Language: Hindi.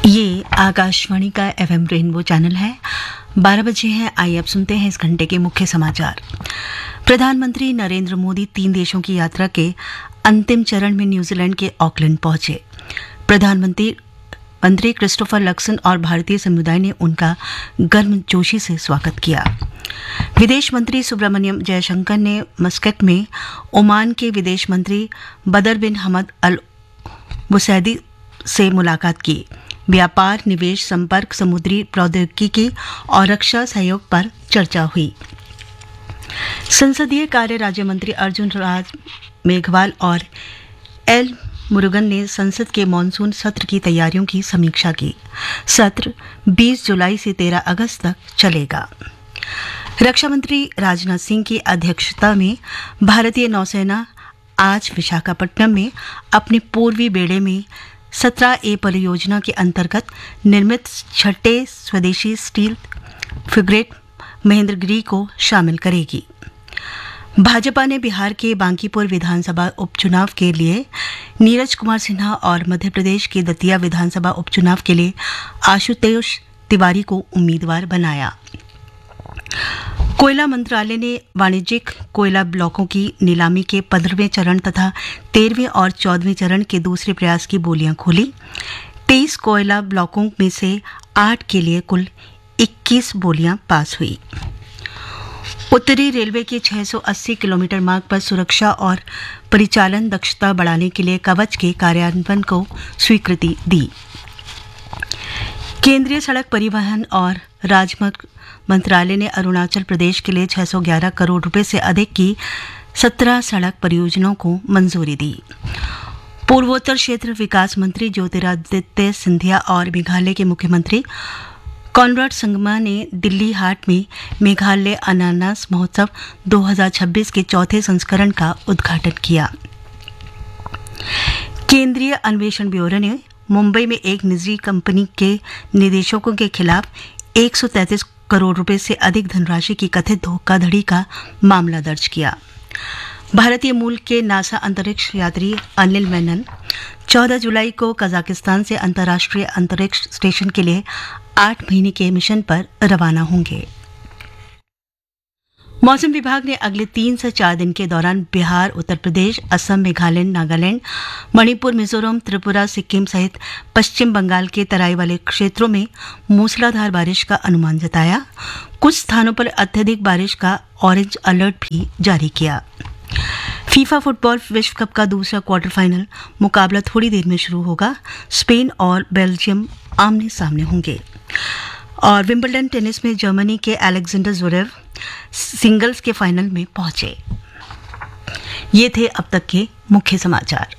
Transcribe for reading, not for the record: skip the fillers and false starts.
ये आकाशवाणी का एफएम रेनबो चैनल है। 12 बजे हैं। आइए अब सुनते हैं इस घंटे के मुख्य समाचार। प्रधानमंत्री नरेंद्र मोदी 3 देशों की यात्रा के अंतिम चरण में न्यूजीलैंड के ऑकलैंड पहुंचे। मंत्री क्रिस्टोफर लक्सन और भारतीय समुदाय ने उनका गर्मजोशी से स्वागत किया। विदेश मंत्री सुब्रमण्यम जयशंकर ने मस्कट में ओमान के विदेश मंत्री बदर बिन हमद अल बुसैदी से मुलाकात की। व्यापार, निवेश, संपर्क, समुद्री प्रौद्योगिकी और रक्षा सहयोग पर चर्चा हुई। संसदीय कार्य राज्य मंत्री अर्जुन राज मेघवाल और एल मुरुगन ने संसद के मॉनसून सत्र की तैयारियों की समीक्षा की। सत्र 20 जुलाई से 13 अगस्त तक चलेगा। रक्षा मंत्री राजनाथ सिंह की अध्यक्षता में भारतीय नौसेना आज विशाखापट्टनम में अपने पूर्वी बेड़े में 17A परियोजना के अंतर्गत निर्मित छठे स्वदेशी स्टील फ्रिगेट महेंद्रगिरी को शामिल करेगी। भाजपा ने बिहार के बांकीपुर विधानसभा उपचुनाव के लिए नीरज कुमार सिन्हा और मध्य प्रदेश के दतिया विधानसभा उपचुनाव के लिए आशुतोष तिवारी को उम्मीदवार बनाया। कोयला मंत्रालय ने वाणिज्यिक कोयला ब्लॉकों की नीलामी के 15वें चरण तथा 13वें और 14वें चरण के दूसरे प्रयास की बोलियां खोली। 23 कोयला ब्लॉकों में से 8 के लिए कुल 21 बोलियां पास हुई। उत्तरी रेलवे के 680 किलोमीटर मार्ग पर सुरक्षा और परिचालन दक्षता बढ़ाने के लिए कवच के कार्यान्वयन को स्वीकृति दी। केंद्रीय सड़क परिवहन और राजमार्ग मंत्रालय ने अरुणाचल प्रदेश के लिए 611 करोड़ रुपए से अधिक की 17 सड़क परियोजनाओं को मंजूरी दी। पूर्वोत्तर क्षेत्र विकास मंत्री ज्योतिरादित्य सिंधिया और मेघालय के मुख्यमंत्री कॉनराड संगमा ने दिल्ली हाट में मेघालय अनानास महोत्सव 2026 के चौथे संस्करण का उद्घाटन किया। केंद्रीय अन्वेषण ब्यूरो ने मुंबई में एक निजी कंपनी के निदेशकों के खिलाफ 133 करोड़ रुपए से अधिक धनराशि की कथित धोखाधड़ी का मामला दर्ज किया। भारतीय मूल के नासा अंतरिक्ष यात्री अनिल मेनन 14 जुलाई को कजाकिस्तान से अंतर्राष्ट्रीय अंतरिक्ष स्टेशन के लिए 8 महीने के मिशन पर रवाना होंगे। मौसम विभाग ने अगले 3 से 4 दिन के दौरान बिहार, उत्तर प्रदेश, असम, मेघालय, नागालैंड, मणिपुर, मिजोरम, त्रिपुरा, सिक्किम सहित पश्चिम बंगाल के तराई वाले क्षेत्रों में मूसलाधार बारिश का अनुमान जताया। कुछ स्थानों पर अत्यधिक बारिश का ऑरेंज अलर्ट भी जारी किया। फीफा फुटबॉल विश्व कप का दूसरा क्वार्टर फाइनल मुकाबला थोड़ी देर में शुरू होगा। स्पेन और बेल्जियम आमने सामने होंगे। और विंबलडन टेनिस में जर्मनी के अलेक्जेंडर ज़्वेरेव सिंगल्स के फाइनल में पहुंचे। ये थे अब तक के मुख्य समाचार।